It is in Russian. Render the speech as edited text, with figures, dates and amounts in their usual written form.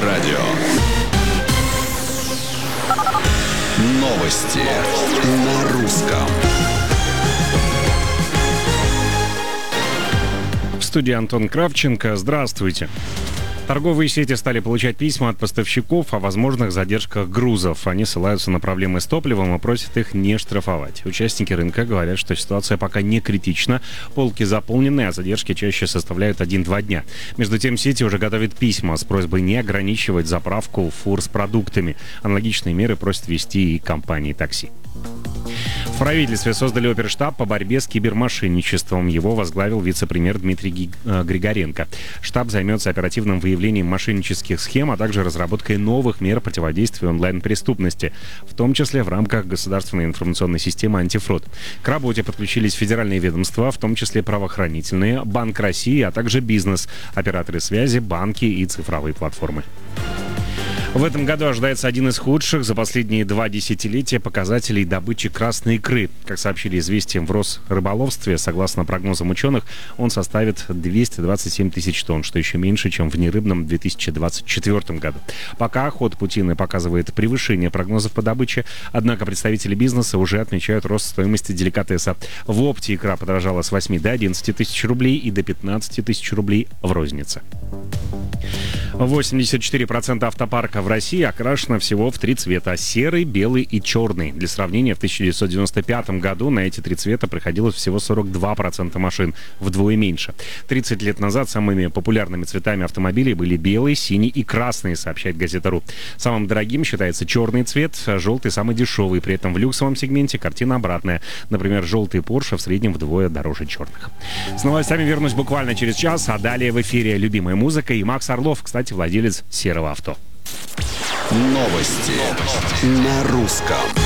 радио. Новости на русском. В студии Антон Кравченко. Здравствуйте. Торговые сети стали получать письма от поставщиков о возможных задержках грузов. Они ссылаются на проблемы с топливом и просят их не штрафовать. Участники рынка говорят, что ситуация пока не критична. Полки заполнены, а задержки чаще составляют 1-2 дня. Между тем, сети уже готовят письма с просьбой не ограничивать заправку фур с продуктами. Аналогичные меры просят ввести и компании такси. В правительстве создали оперштаб по борьбе с кибермошенничеством. Его возглавил вице-премьер Дмитрий Григоренко. Штаб займется оперативным выявлением мошеннических схем, а также разработкой новых мер противодействия онлайн-преступности, в том числе в рамках государственной информационной системы «Антифрод». К работе подключились федеральные ведомства, в том числе правоохранительные, Банк России, а также бизнес, операторы связи, банки и цифровые платформы. В этом году ожидается один из худших за последние 2 десятилетия показателей добычи красной икры. Как сообщили «Известиям» в Росрыболовстве, согласно прогнозам ученых, он составит 227 тысяч тонн, что еще меньше, чем в нерыбном 2024 году. Пока ход путины показывает превышение прогнозов по добыче, однако представители бизнеса уже отмечают рост стоимости деликатеса. В опте икра подорожала с 8 до 11 тысяч рублей и до 15 тысяч рублей в рознице. 84% автопарка в России окрашено всего в 3 цвета: серый, белый и черный. Для сравнения, в 1995 году на эти 3 цвета приходилось всего 42% машин, вдвое меньше. 30 лет назад самыми популярными цветами автомобилей были белый, синий и красный, сообщает газета.ру. Самым дорогим считается черный цвет, а желтый самый дешевый. При этом в люксовом сегменте картина обратная. Например, желтый Porsche в среднем вдвое дороже черных. С новостями вернусь буквально через час, а далее в эфире любимая музыка и Макс Орлов, кстати, владелец серого авто. Новости на русском.